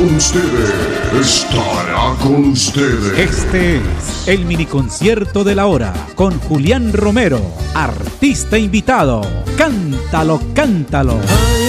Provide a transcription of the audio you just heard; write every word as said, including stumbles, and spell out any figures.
Ustedes, estará con ustedes. Este es el miniconcierto de la hora con Julián Romero, artista invitado. Cántalo, cántalo. Ay,